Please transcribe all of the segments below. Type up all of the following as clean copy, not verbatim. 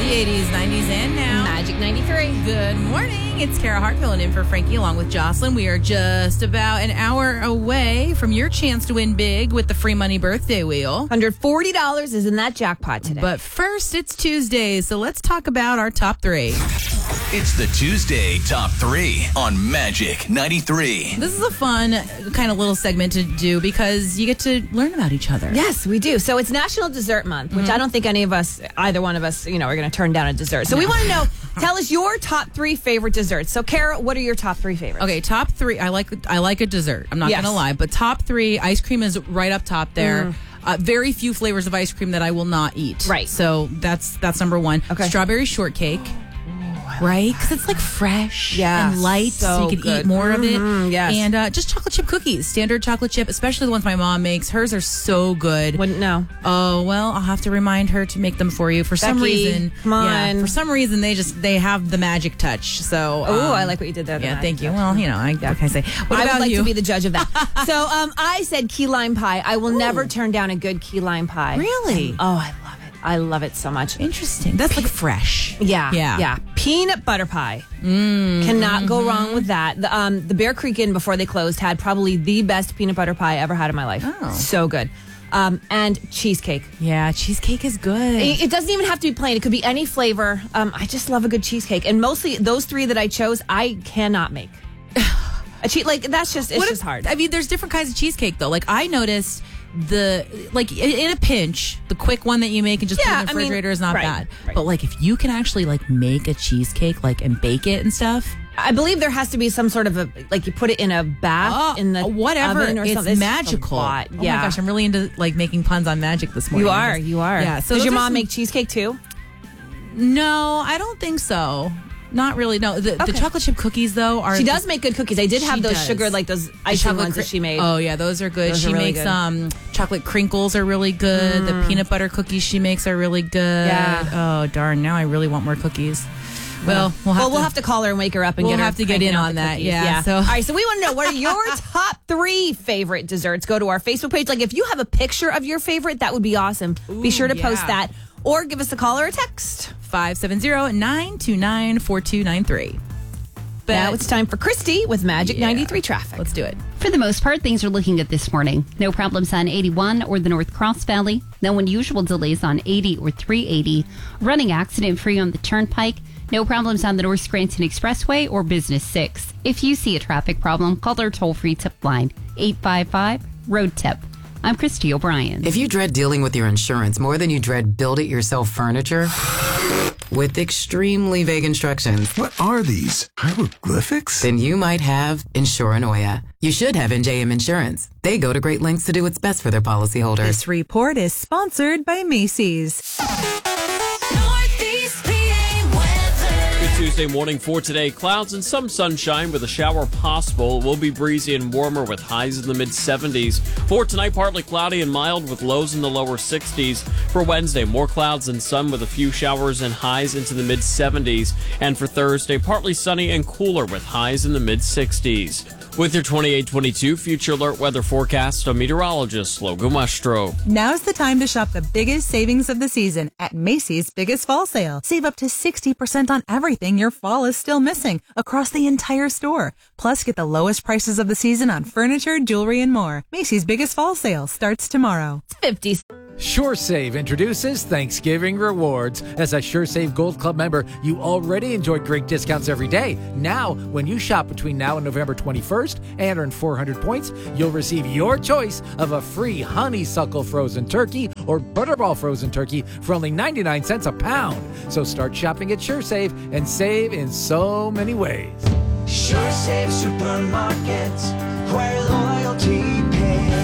80s, 90s, and now. Magic 93. Good morning. It's Kara Hart filling in for Frankie along with Jocelyn. We are just about an hour away from your chance to win big with the free money birthday wheel. $140 is in that jackpot today. But first, it's Tuesday, so let's talk about our top three. It's the Tuesday Top 3 on Magic 93. This is a fun kind of little segment to do because you get to learn about each other. Yes, we do. So it's National Dessert Month, which I don't think either one of us, are going to turn down a dessert. So we want to know, tell us your top 3 favorite desserts. So Kara, what are your top 3 favorites? Okay, top 3. I like a dessert. I'm not going to lie, but top 3, ice cream is right up top there. Very few flavors of ice cream that I will not eat. Right. So that's number 1. Okay. Strawberry shortcake. Right? Because it's like fresh and light, so you can eat more of it. Yes. And just chocolate chip cookies. Standard chocolate chip, especially the ones my mom makes. Hers are so good. Wouldn't know. Oh, well, I'll have to remind her to make them for you. For some reason. Come on. Yeah, for some reason, they have the magic touch. So. I like what you did there. Yeah, thank you. Well, what can I say? What I about would like you? to be the judge of that. So I said key lime pie. I will never turn down a good key lime pie. Really? Oh, I love it. I love it so much. Interesting. That's like fresh. Yeah. Peanut butter pie. Cannot go wrong with that. The Bear Creek Inn, before they closed, had probably the best peanut butter pie I ever had in my life. Oh. So good. And cheesecake. Yeah, cheesecake is good. It doesn't even have to be plain. It could be any flavor. I just love a good cheesecake. And mostly those 3 that I chose, I cannot make. That's just, it's just hard. I mean, there's different kinds of cheesecake, though. Like, I noticed in a pinch, the quick one that you make and just put in the refrigerator is not bad. Right. But if you can actually make a cheesecake and bake it and stuff, I believe there has to be some sort of you put it in a bath in the whatever. oven or it's something. magical. Oh my gosh, I'm really into making puns on magic this morning. You are. Yeah. So does your mom make cheesecake too? No, I don't think so. Not really. No, the chocolate chip cookies though are. She does make good cookies. I did have those sugar, those icing ones that she made. Oh yeah, those are good. She makes chocolate crinkles are really good. The peanut butter cookies she makes are really good. Yeah. Oh darn! Now I really want more cookies. Well, we'll have to call her and wake her up and we'll have to get in on that. Yeah. So all right. So we want to know, what are your top 3 favorite desserts? Go to our Facebook page. If you have a picture of your favorite, that would be awesome. Be sure to post that, or give us a call or a text. 570-929-4293. Now it's time for Christy with Magic 93 traffic. Let's do it. For the most part, things are looking good this morning. No problems on 81 or the North Cross Valley. No unusual delays on 80 or 380. Running accident-free on the Turnpike. No problems on the North Scranton Expressway or Business 6. If you see a traffic problem, call our toll-free tip line, 855-ROAD-TIP. I'm Christy O'Brien. If you dread dealing with your insurance more than you dread build-it-yourself furniture, with extremely vague instructions, what are these? Hieroglyphics? Then you might have Insuranoia. You should have NJM Insurance. They go to great lengths to do what's best for their policyholders. This report is sponsored by Macy's. Tuesday morning for today. Clouds and some sunshine with a shower possible. It will be breezy and warmer with highs in the mid-70s. For tonight, partly cloudy and mild with lows in the lower 60s. For Wednesday, more clouds and sun with a few showers and highs into the mid-70s. And for Thursday, partly sunny and cooler with highs in the mid-60s. With your 2822 Future Alert weather forecast, I'm meteorologist Logan Westro. Now's the time to shop the biggest savings of the season at Macy's Biggest Fall Sale. Save up to 60% on everything your fall is still missing across the entire store. Plus, get the lowest prices of the season on furniture, jewelry, and more. Macy's Biggest Fall Sale starts tomorrow. 50. SureSave introduces Thanksgiving Rewards. As a SureSave Gold Club member, you already enjoy great discounts every day. Now, when you shop between now and November 21st and earn 400 points, you'll receive your choice of a free honeysuckle frozen turkey or butterball frozen turkey for only 99 cents a pound. So start shopping at SureSave and save in so many ways. SureSave Supermarkets, where loyalty pays.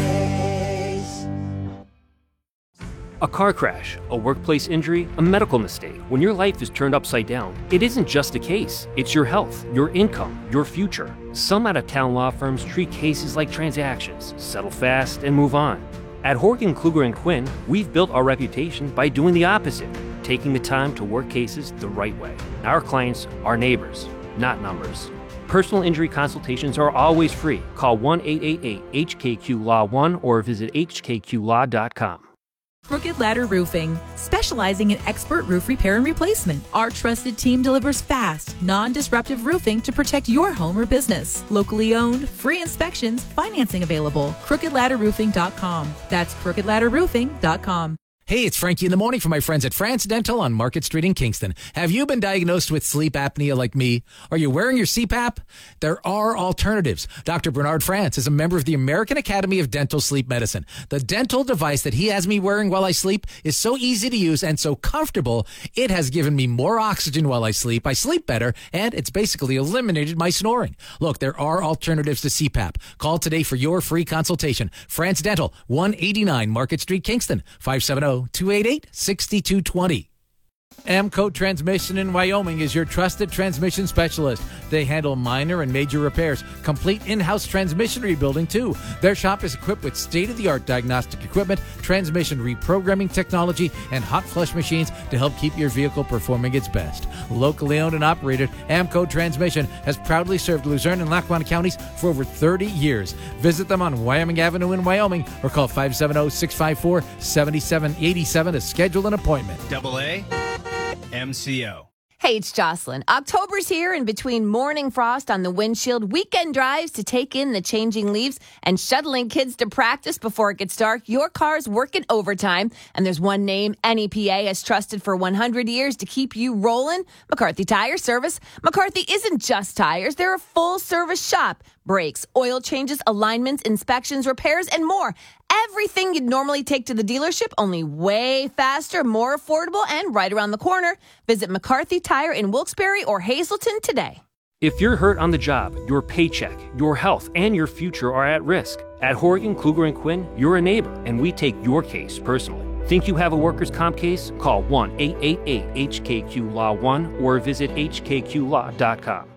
A car crash, a workplace injury, a medical mistake. When your life is turned upside down, it isn't just a case. It's your health, your income, your future. Some out-of-town law firms treat cases like transactions, settle fast, and move on. At Horgan, Kluger & Quinn, we've built our reputation by doing the opposite, taking the time to work cases the right way. Our clients are neighbors, not numbers. Personal injury consultations are always free. Call 1-888-HKQ-LAW-1 or visit hkqlaw.com. Crooked Ladder Roofing, specializing in expert roof repair and replacement. Our trusted team delivers fast, non-disruptive roofing to protect your home or business. Locally owned, free inspections, financing available. CrookedLadderRoofing.com. That's CrookedLadderRoofing.com. Hey, it's Frankie in the morning from my friends at France Dental on Market Street in Kingston. Have you been diagnosed with sleep apnea like me? Are you wearing your CPAP? There are alternatives. Dr. Bernard France is a member of the American Academy of Dental Sleep Medicine. The dental device that he has me wearing while I sleep is so easy to use and so comfortable, it has given me more oxygen while I sleep better, and it's basically eliminated my snoring. Look, there are alternatives to CPAP. Call today for your free consultation. France Dental, 189 Market Street, Kingston, 570-288-6220. Amco Transmission in Wyoming is your trusted transmission specialist. They handle minor and major repairs, complete in-house transmission rebuilding too. Their shop is equipped with state-of-the-art diagnostic equipment, transmission reprogramming technology, and hot flush machines to help keep your vehicle performing its best. Locally owned and operated, Amco Transmission has proudly served Luzerne and Lackawanna counties for over 30 years. Visit them on Wyoming Avenue in Wyoming or call 570-654-7787 to schedule an appointment. AA MCO. Hey, it's Jocelyn. October's here, and between morning frost on the windshield, weekend drives to take in the changing leaves, and shuttling kids to practice before it gets dark, your car's working overtime. And there's one name NEPA has trusted for 100 years to keep you rolling: McCarthy Tire Service. McCarthy isn't just tires. They're a full-service shop. Brakes, oil changes, alignments, inspections, repairs, and more. Everything you'd normally take to the dealership, only way faster, more affordable, and right around the corner. Visit McCarthy Tire in Wilkes-Barre or Hazleton today. If you're hurt on the job, your paycheck, your health, and your future are at risk. At Horgan, Kluger & Quinn, you're a neighbor, and we take your case personally. Think you have a workers' comp case? Call 1-888-HKQ-LAW-1 or visit hkqlaw.com.